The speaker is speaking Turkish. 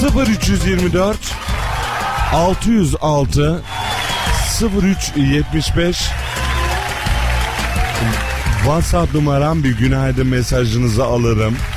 0324 606 0375 WhatsApp numaram, bir günaydın mesajınızı alırım.